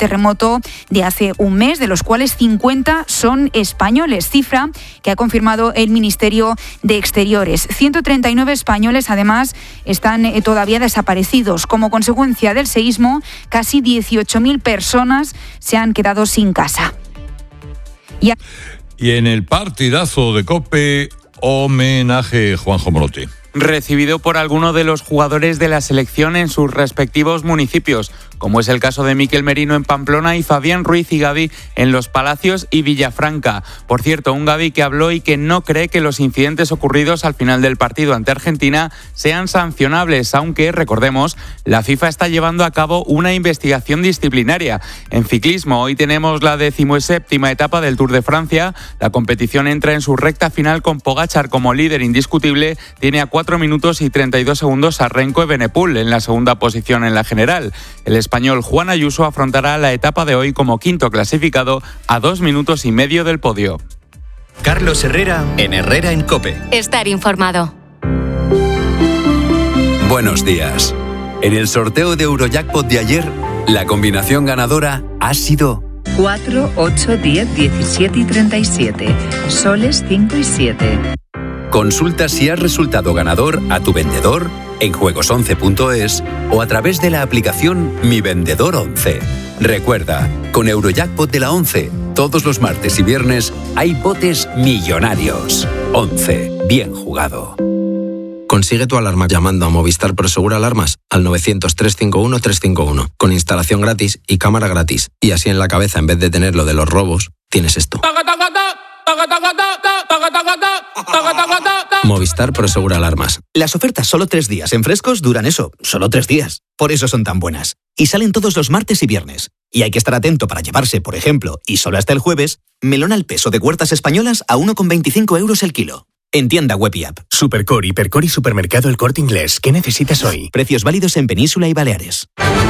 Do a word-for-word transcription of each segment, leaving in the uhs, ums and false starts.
terremoto de hace un mes, de los cuales cincuenta son españoles, cifra que ha confirmado el Ministerio de Exteriores. ciento treinta y nueve españoles, además, están eh, todavía desaparecidos. Como consecuencia del seísmo, casi dieciocho mil personas se han quedado sin casa. Y, a... y en el partidazo de COPE, homenaje Juanjo Morote. Recibido por alguno de los jugadores de la selección en sus respectivos municipios, como es el caso de Miquel Merino en Pamplona y Fabián Ruiz y Gavi en Los Palacios y Villafranca. Por cierto, un Gavi que habló y que no cree que los incidentes ocurridos al final del partido ante Argentina sean sancionables, aunque, recordemos, la FIFA está llevando a cabo una investigación disciplinaria. En ciclismo, hoy tenemos la decimoséptima etapa del Tour de Francia. La competición entra en su recta final con Pogačar como líder indiscutible. Tiene a cuatro minutos y treinta y dos segundos a Renko Evenepoel en la segunda posición en la general. El español Juan Ayuso afrontará la etapa de hoy como quinto clasificado a dos minutos y medio del podio. Carlos Herrera en Herrera en COPE. Estar informado. Buenos días. En el sorteo de Eurojackpot de ayer, la combinación ganadora ha sido cuatro, ocho, diez, diecisiete y treinta y siete. Soles cinco y siete. Consulta si has resultado ganador a tu vendedor en juegos once punto es o a través de la aplicación Mi Vendedor once. Recuerda, con Eurojackpot de la once, todos los martes y viernes hay botes millonarios. once. Bien jugado. Consigue tu alarma llamando a Movistar Prosegur Alarmas al novecientos, trescientos cincuenta y uno, trescientos cincuenta y uno, con instalación gratis y cámara gratis. Y así en la cabeza, en vez de tener lo de los robos, tienes esto. Movistar Prosegur Alarmas. Las ofertas solo tres días en Frescos duran eso, solo tres días. Por eso son tan buenas. Y salen todos los martes y viernes. Y hay que estar atento para llevarse, por ejemplo, y solo hasta el jueves, melón al peso de Huertas Españolas a uno con veinticinco euros el kilo. En tienda web y app. Supercor, Hipercor y Supermercado El Corte Inglés. ¿Qué necesitas hoy? Precios válidos en Península y Baleares.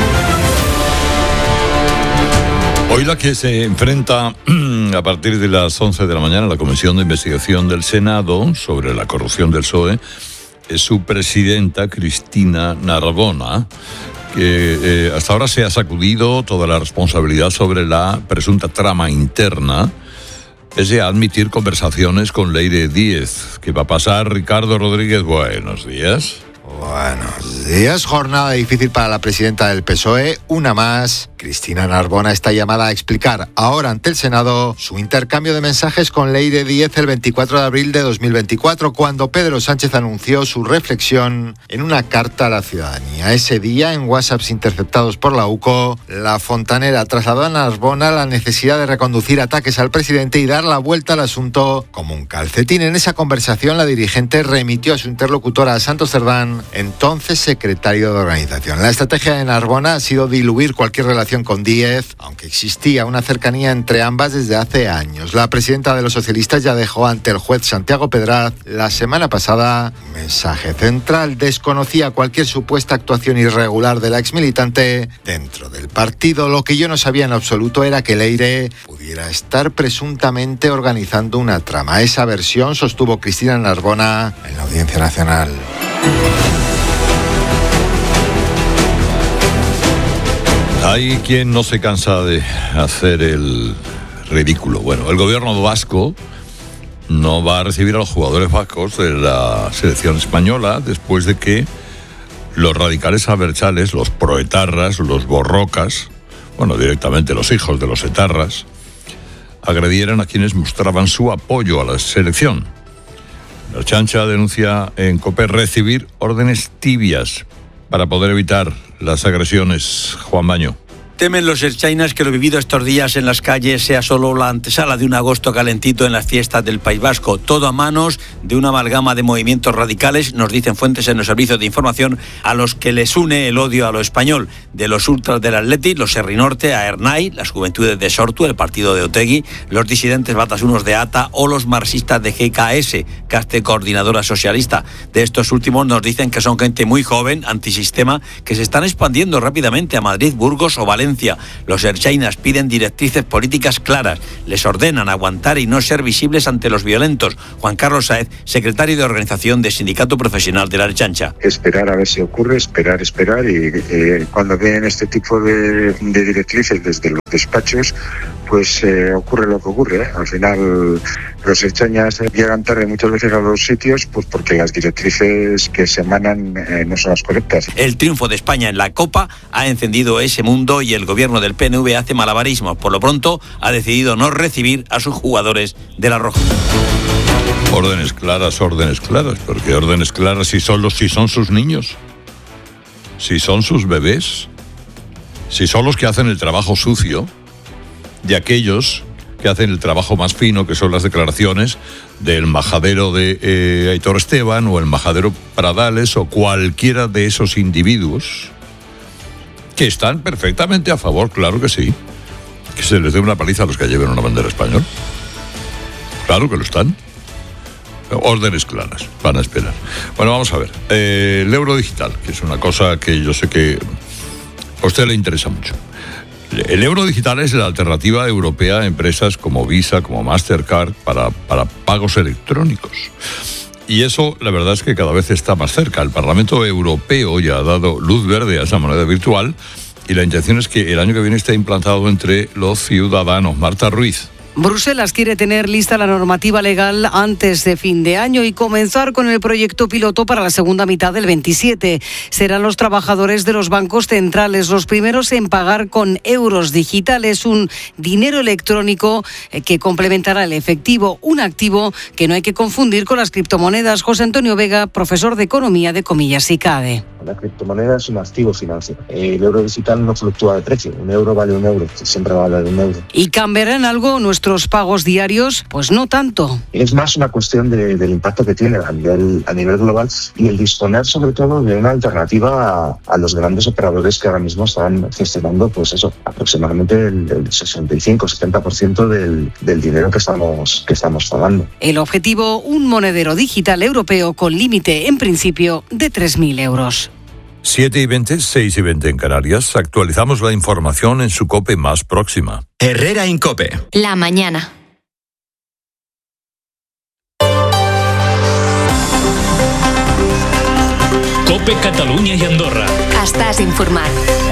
Hoy la que se enfrenta a partir de las once de la mañana a la Comisión de Investigación del Senado sobre la corrupción del P S O E es su presidenta, Cristina Narbona, que eh, hasta ahora se ha sacudido toda la responsabilidad sobre la presunta trama interna, pese a admitir conversaciones con Leire Díez. ¿Qué va a pasar, Ricardo Rodríguez? Buenos días. Buenos días. Jornada difícil para la presidenta del P S O E. Una más. Cristina Narbona está llamada a explicar ahora ante el Senado su intercambio de mensajes con Leire Díez el veinticuatro de abril de dos mil veinticuatro, cuando Pedro Sánchez anunció su reflexión en una carta a la ciudadanía. Ese día, en WhatsApps interceptados por la U C O, la fontanera trasladó a Narbona la necesidad de reconducir ataques al presidente y dar la vuelta al asunto como un calcetín. En esa conversación, la dirigente remitió a su interlocutora, Santos Cerdán, entonces secretario de organización. La estrategia de Narbona ha sido diluir cualquier relación con Díez, aunque existía una cercanía entre ambas desde hace años. La presidenta de los socialistas ya dejó ante el juez Santiago Pedraz la semana pasada un mensaje central. Desconocía cualquier supuesta actuación irregular de la exmilitante dentro del partido. Lo que yo no sabía en absoluto era que Leire pudiera estar presuntamente organizando una trama. Esa versión sostuvo Cristina Narbona en la Audiencia Nacional. Hay quien no se cansa de hacer el ridículo. Bueno, el gobierno vasco no va a recibir a los jugadores vascos de la selección española después de que los radicales abertzales, los proetarras, los borrocas, bueno, directamente los hijos de los etarras, agredieran a quienes mostraban su apoyo a la selección. La Chancha denuncia en COPE recibir órdenes tibias para poder evitar las agresiones. Juan Baño. Temen los erchainas que lo vivido estos días en las calles sea solo la antesala de un agosto calentito en las fiestas del País Vasco. Todo a manos de una amalgama de movimientos radicales, nos dicen fuentes en los servicios de información, a los que les une el odio a lo español. De los ultras del Athletic, los Herrinorte, a Ernai, las juventudes de Sortu, el partido de Otegi, los disidentes batasunos de ATA o los marxistas de G K S, Caste Coordinadora Socialista. De estos últimos nos dicen que son gente muy joven, antisistema, que se están expandiendo rápidamente a Madrid, Burgos o Valencia, violencia. Los ertzainas piden directrices políticas claras. Les ordenan aguantar y no ser visibles ante los violentos. Juan Carlos Sáez, secretario de organización del Sindicato Profesional de la Ertzaintza. Esperar a ver si ocurre, esperar, esperar y eh, cuando vienen este tipo de, de directrices desde los despachos, pues eh, ocurre lo que ocurre. ¿eh? Al final los ertzainas llegan tarde muchas veces a los sitios pues porque las directrices que se emanan eh, no son las correctas. El triunfo de España en la Copa ha encendido ese mundo y el gobierno del P N V hace malabarismos. Por lo pronto ha decidido no recibir a sus jugadores de la Roja. Órdenes claras, órdenes claras, porque órdenes claras si son los, si son sus niños, si son sus bebés, si son los que hacen el trabajo sucio de aquellos que hacen el trabajo más fino, que son las declaraciones del majadero de eh, Aitor Esteban o el majadero Pradales o cualquiera de esos individuos que están perfectamente a favor, claro que sí, que se les dé una paliza a los que lleven una bandera española. Claro que lo están. Órdenes claras, van a esperar. Bueno, vamos a ver. Eh, el euro digital, que es una cosa que yo sé que a usted le interesa mucho. El euro digital es la alternativa europea a empresas como Visa, como Mastercard, para, para pagos electrónicos. Y eso, la verdad es que cada vez está más cerca. El Parlamento Europeo ya ha dado luz verde a esa moneda virtual y la intención es que el año que viene esté implantado entre los ciudadanos. Marta Ruiz. Bruselas quiere tener lista la normativa legal antes de fin de año y comenzar con el proyecto piloto para la segunda mitad del veintisiete. Serán los trabajadores de los bancos centrales los primeros en pagar con euros digitales, un dinero electrónico que complementará el efectivo, un activo que no hay que confundir con las criptomonedas. José Antonio Vega, profesor de Economía de Comillas y CADE. La criptomoneda es un activo financiero. El euro digital no fluctúa de precio. Un euro vale un euro. Siempre va a valer un euro. ¿Y cambiarán algo nuestros pagos diarios? Pues no tanto. Es más una cuestión de, del impacto que tiene a nivel, a nivel global y el disponer sobre todo de una alternativa a, a los grandes operadores que ahora mismo están gestionando pues eso, aproximadamente el, el sesenta y cinco a setenta por ciento del, del dinero que estamos, que estamos pagando. El objetivo, un monedero digital europeo con límite en principio de tres mil euros. siete y veinte, seis y veinte en Canarias. Actualizamos la información en su COPE más próxima. Herrera en COPE. La mañana. COPE Catalunya i Andorra. Estàs informat.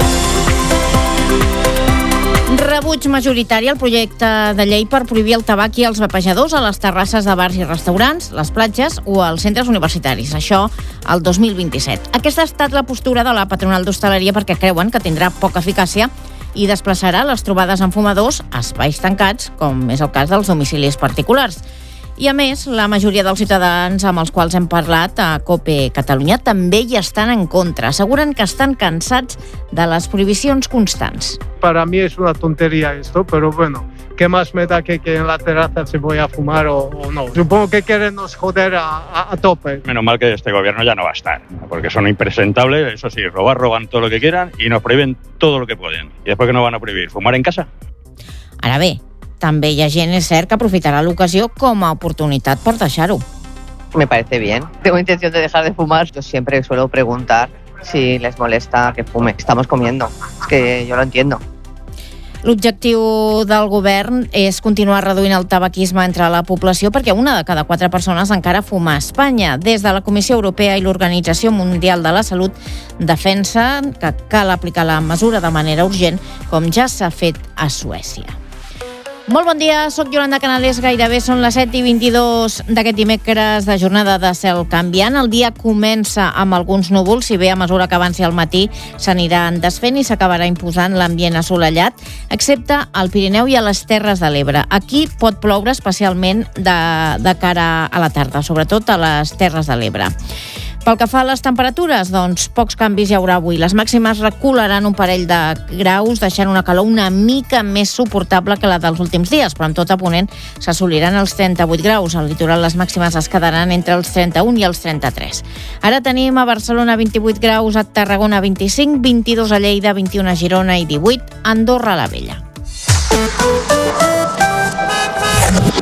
Rebuig majoritari al projecte de llei per prohibir el tabac i els vapejadors a les terrasses de bars i restaurants, les platges o als centres universitaris. Això el dos mil vint-i-set. Aquesta ha estat la postura de la patronal d'hostaleria perquè creuen que tindrà poca eficàcia i desplaçarà les trobades amb fumadors a espais tancats, com és el cas dels domicilis particulars. I a més, la majoria dels ciutadans amb els quals hem parlat a COPE Catalunya també hi estan en contra. Asseguren que estan cansats de les prohibicions constants. Para mí es una tontería esto, pero bueno, ¿qué más me da que, que en la terraza se voy a fumar o, o no? Supongo que quieren nos joder a, a, a tope. Menos mal que este gobierno ya no va a estar, porque son impresentables, eso sí, robar, roban todo lo que quieran y nos prohíben todo lo que pueden. ¿Y después qué nos van a prohibir? ¿Fumar en casa? Ara bé, també hi ha gent, és cert, que aprofitarà l'ocasió com a oportunitat per deixar-ho. Me parece bien. Tengo intención de dejar de fumar. Yo siempre suelo preguntar si les molesta que fume. Estamos comiendo. Es que yo lo entiendo. L'objectiu del govern és continuar reduint el tabaquisme entre la població perquè una de cada quatre persones encara fuma a Espanya. Des de la Comissió Europea i l'Organització Mundial de la Salut defensen que cal aplicar la mesura de manera urgent, com ja s'ha fet a Suècia. Molt bon dia, soc Yolanda Canales, gairebé són les set i vint-i-dos d'aquest dimecres de jornada de cel canviant. El dia comença amb alguns núvols, si bé a mesura que avanci al matí s'aniran desfent i s'acabarà imposant l'ambient assolellat, excepte al Pirineu i a les Terres de l'Ebre. Aquí pot ploure especialment de, de cara a la tarda, sobretot a les Terres de l'Ebre. Pel que fa a les temperatures, doncs pocs canvis hi haurà avui. Les màximes recularan un parell de graus, deixant una calor una mica més suportable que la dels últims dies, però en tot a ponent s'assoliran els trenta-vuit graus. Al litoral les màximes es quedaran entre els trenta-un i els trenta-tres. Ara tenim a Barcelona vint-i-vuit graus, a Tarragona vint-i-cinc, vint-i-dos a Lleida, vint-i-un a Girona i divuit a Andorra la Vella.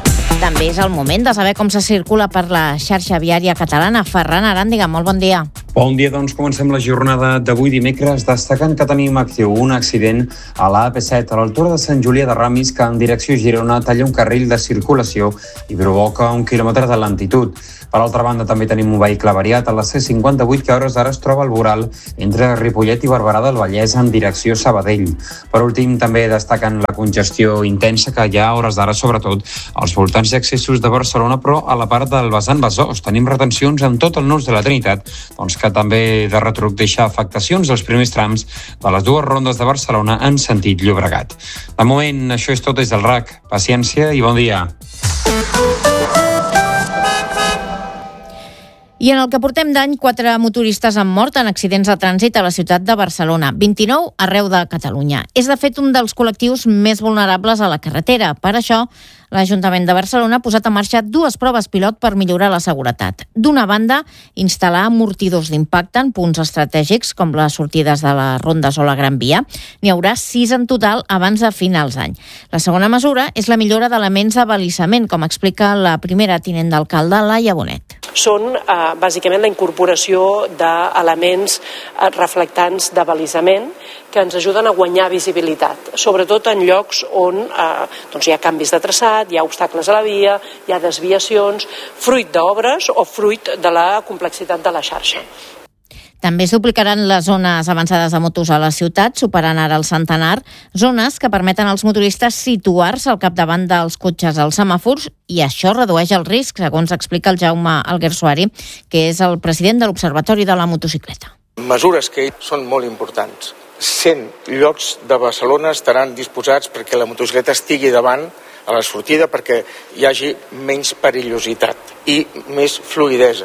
També és el moment de saber com se circula per la xarxa viària catalana. Ferran Arán, digue'm, molt bon dia. Bon dia, doncs comencem la jornada d'avui dimecres destacant que tenim actiu un accident a la A P set a l'altura de Sant Julià de Ramis que en direcció Girona talla un carril de circulació i provoca un quilòmetre de lentitud. Per altra banda, també tenim un vehicle avariat a la C cinquanta-vuit que a hores d'ara es troba al voral entre Ripollet i Barberà del Vallès en direcció Sabadell. Per últim, també destaquen la congestió intensa que hi ha a hores d'ara, sobretot als voltants d'accessos de Barcelona, però a la part del vessant Besòs. Tenim retencions en tot el nus de la Trinitat, doncs que també de retruc deixa afectacions als primers trams de les dues rondes de Barcelona en sentit Llobregat. De moment, això és tot des del R A C. Paciència i bon dia. I en el que portem d'any, quatre motoristes han mort en accidents de trànsit a la ciutat de Barcelona, vint-i-nou arreu de Catalunya. És, de fet, un dels col·lectius més vulnerables a la carretera. Per això, l'Ajuntament de Barcelona ha posat en marxa dues proves pilot per millorar la seguretat. D'una banda, instal·lar amortidors d'impacte en punts estratègics, com les sortides de les rondes o la Gran Via. N'hi haurà sis en total abans de finals d'any. La segona mesura és la millora d'elements de balisament, com explica la primera tinent d'alcalde, Laia Bonet. Són eh, bàsicament la incorporació d'elements eh, reflectants de balisament que ens ajuden a guanyar visibilitat, sobretot en llocs on eh, doncs hi ha canvis de traçat, hi ha obstacles a la via, hi ha desviacions, fruit d'obres o fruit de la complexitat de la xarxa. També es duplicaran les zones avançades de motos a la ciutat, superant ara el centenar, zones que permeten als motoristes situar-se al capdavant dels cotxes als semàfors i això redueix el risc, segons explica el Jaume Alguersuari, que és el president de l'Observatori de la Motocicleta. Mesures que són molt importants. cent llocs de Barcelona estaran disposats perquè la motocicleta estigui davant a la sortida perquè hi hagi menys perillositat i més fluïdesa.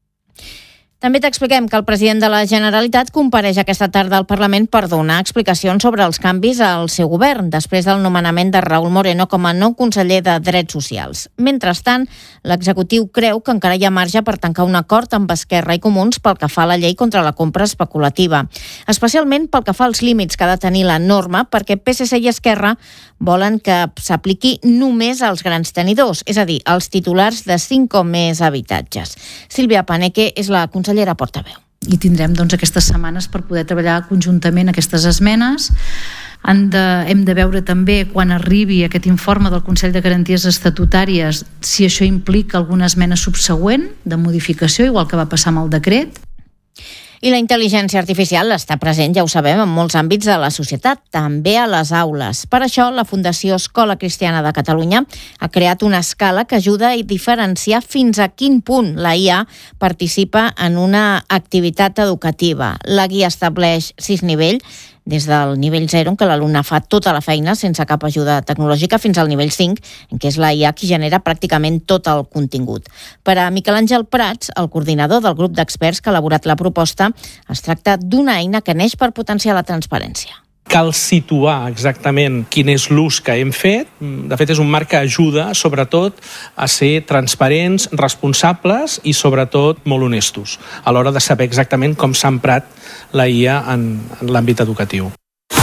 També t'expliquem que el president de la Generalitat compareix aquesta tarda al Parlament per donar explicacions sobre els canvis al seu govern, després del nomenament de Raúl Moreno com a nou conseller de Drets Socials. Mentrestant, l'executiu creu que encara hi ha marge per tancar un acord amb Esquerra i Comuns pel que fa a la llei contra la compra especulativa, especialment pel que fa als límits que ha de tenir la norma, perquè P S C i Esquerra volen que s'apliqui només als grans tenidors, és a dir, als titulars de cinc o més habitatges. Sílvia Paneque és la consellera portaveu. I tindrem doncs, aquestes setmanes per poder treballar conjuntament aquestes esmenes. Han de, hem de veure també quan arribi aquest informe del Consell de Garanties Estatutàries si això implica alguna esmena subsegüent de modificació, igual que va passar amb el decret. I la intel·ligència artificial està present, ja ho sabem, en molts àmbits de la societat, també a les aules. Per això, la Fundació Escola Cristiana de Catalunya ha creat una escala que ajuda a diferenciar fins a quin punt la I A participa en una activitat educativa. La guia estableix sis nivells, des del nivell zero, en què l'alumne fa tota la feina sense cap ajuda tecnològica, fins al nivell cinc, en què és la I A qui genera pràcticament tot el contingut. Per a Miquel Àngel Prats, el coordinador del grup d'experts que ha elaborat la proposta, es tracta d'una eina que neix per potenciar la transparència. Cal situar exactament quin és l'ús que hem fet. De fet, és un marc que ajuda, sobretot, a ser transparents, responsables i, sobretot, molt honestos a l'hora de saber exactament com s'ha emprat la I A en, en l'àmbit educatiu.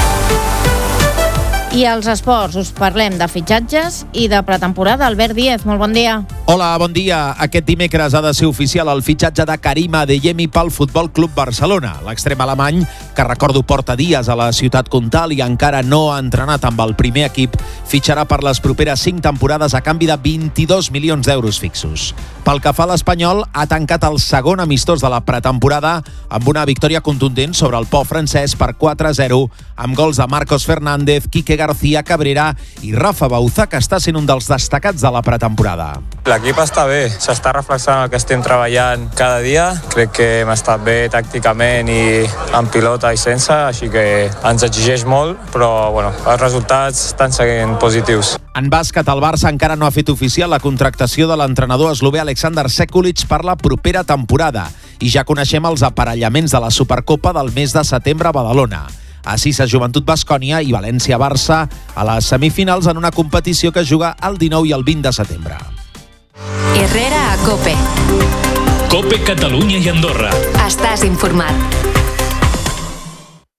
I als esports us parlem de fitxatges i de pretemporada. Albert Díez, molt bon dia. Hola, bon dia. Aquest dimecres ha de ser oficial el fitxatge de Karim Adeyemi pel Futbol Club Barcelona. L'extrem alemany, que recordo porta dies a la ciutat comtal i encara no ha entrenat amb el primer equip, fitxarà per les properes cinc temporades a canvi de vint-i-dos milions d'euros fixos. Pel que fa a l'Espanyol, ha tancat el segon amistós de la pretemporada amb una victòria contundent sobre el Pau francès per quatre a zero, amb gols de Marcos Fernández, Quique García Cabrera i Rafa Bauzá, que està sent un dels destacats de la pretemporada. L'equip està bé, s'està reflexionant el que estem treballant cada dia. Crec que hem estat bé tàcticament i en pilota i sense, així que ens exigeix molt, però bueno, els resultats estan seguint positius. En bàsquet, el Barça encara no ha fet oficial la contractació de l'entrenador eslovè Aleksandar Sekulic per la propera temporada i ja coneixem els aparellaments de la Supercopa del mes de setembre a Badalona. Assisa Joventut Bascònia i València-Barça a les semifinals en una competició que juga el dinou i el vint de setembre. Herrera a COPE. COPE Catalunya i Andorra. Estàs informat.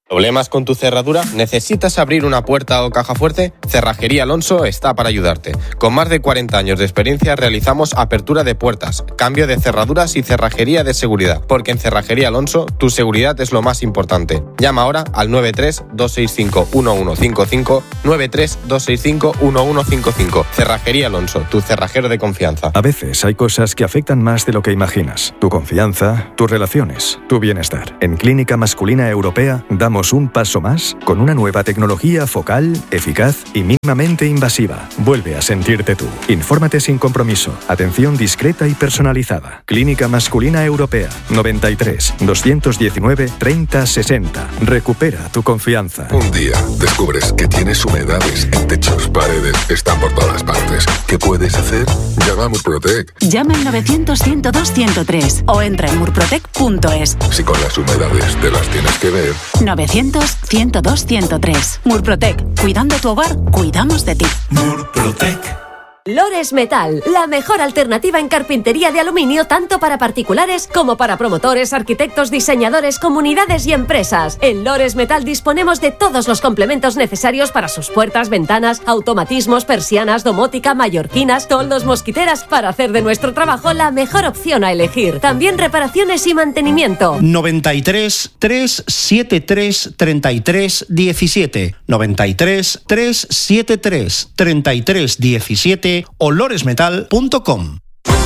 ¿Problemas con tu cerradura? ¿Necesitas abrir una puerta o caja fuerte? Cerrajería Alonso está para ayudarte. Con más de cuarenta años de experiencia realizamos apertura de puertas, cambio de cerraduras y cerrajería de seguridad. Porque en Cerrajería Alonso tu seguridad es lo más importante. Llama ahora al nueve tres dos seis cinco uno uno cinco cinco, nueve tres dos seis cinco uno uno cinco cinco. Cerrajería Alonso, tu cerrajero de confianza. A veces hay cosas que afectan más de lo que imaginas. Tu confianza, tus relaciones, tu bienestar. En Clínica Masculina Europea damos un paso más con una nueva tecnología focal, eficaz y mínimamente invasiva. Vuelve a sentirte tú. Infórmate sin compromiso. Atención discreta y personalizada. Clínica Masculina Europea. noventa y tres, doscientos diecinueve, treinta, sesenta. Recupera tu confianza. Un día descubres que tienes humedades en techos, paredes, están por todas partes. ¿Qué puedes hacer? Llama a Murprotec. Llama al novecientos, ciento dos, ciento tres o entra en murprotec punto es. Si con las humedades te las tienes que ver. novecientos, ciento dos, ciento tres. Murprotec. Cuidando tu hogar, cuidamos de ti. Murprotec. Lores Metal, la mejor alternativa en carpintería de aluminio tanto para particulares como para promotores, arquitectos, diseñadores, comunidades y empresas. En Lores Metal disponemos de todos los complementos necesarios para sus puertas, ventanas, automatismos, persianas, domótica, mallorquinas, toldos, mosquiteras, para hacer de nuestro trabajo la mejor opción a elegir. También reparaciones y mantenimiento. noventa y tres, trescientos setenta y tres, treinta y tres, diecisiete. noventa y tres, trescientos setenta y tres, treinta y tres, diecisiete o loresmetal punto com.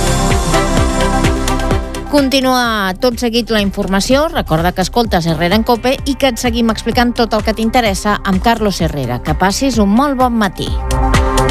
Continua tot seguit la informació. Recorda que escoltes Herrera en Cope i que et seguim explicant tot el que t'interessa amb Carlos Herrera. Que passis un molt bon matí.